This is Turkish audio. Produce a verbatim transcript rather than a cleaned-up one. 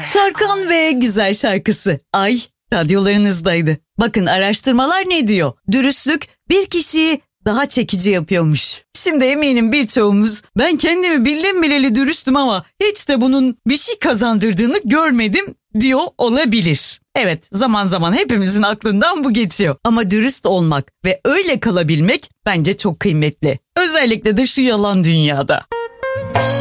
Tarkan ve Güzel şarkısı. Ay, radyolarınızdaydı. Bakın araştırmalar ne diyor? Dürüstlük bir kişiyi daha çekici yapıyormuş. Şimdi eminim birçoğumuz ben kendimi bildim bileli dürüstüm ama hiç de bunun bir şey kazandırdığını görmedim diyor olabilir. Evet, zaman zaman hepimizin aklından bu geçiyor. Ama dürüst olmak ve öyle kalabilmek bence çok kıymetli. Özellikle de şu yalan dünyada.